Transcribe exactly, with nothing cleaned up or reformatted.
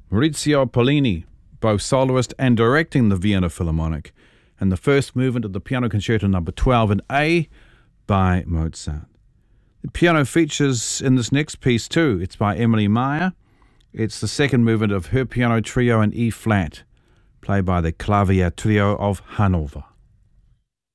Maurizio Pollini, both soloist and directing the Vienna Philharmonic, and the first movement of the Piano Concerto number twelve in A by Mozart. The piano features in this next piece too. It's by Emily Meyer. It's the second movement of her piano trio in E-flat, played by the Clavier Trio of Hanover.